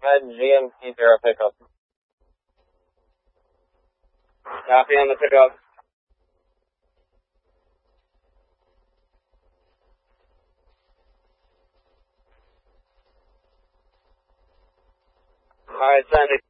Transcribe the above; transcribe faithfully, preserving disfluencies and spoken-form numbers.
Med G M T zero pickup. Copy on the pickup. Alright, send it.